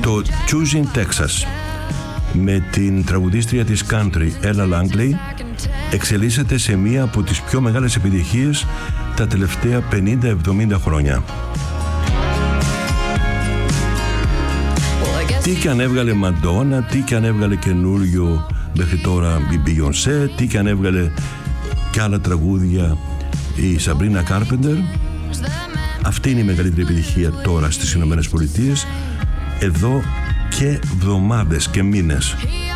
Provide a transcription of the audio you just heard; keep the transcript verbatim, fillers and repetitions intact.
Το Choosing Texas με την τραγουδίστρια της country Ella Langley εξελίσσεται σε μία από τις πιο μεγάλες επιτυχίες τα τελευταία πενήντα εβδομήντα χρόνια. Τι κι αν έβγαλε Μαντόνα, τι κι αν έβγαλε καινούριο μέχρι τώρα η Beyoncé, τι κι αν έβγαλε κι άλλα τραγούδια η Sabrina Carpenter, αυτή είναι η μεγαλύτερη επιτυχία τώρα στις Ηνωμένες Πολιτείες εδώ και εβδομάδες και μήνες.